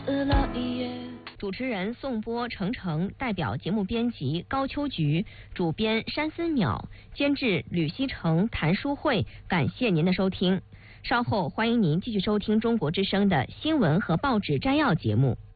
死了一夜。 主持人宋波、程程，代表节目编辑高秋菊，主编山森淼，监制吕希成、谭淑慧。感谢您的收听，稍后欢迎您继续收听中国之声的新闻和报纸摘要节目。